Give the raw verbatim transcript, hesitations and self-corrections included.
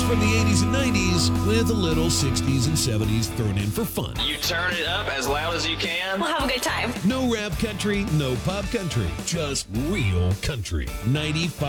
from the eighties and nineties with a little sixties and seventies thrown in for fun. You turn it up as loud as you can. We'll have a good time. No rap country, no pop country, just real country. ninety-five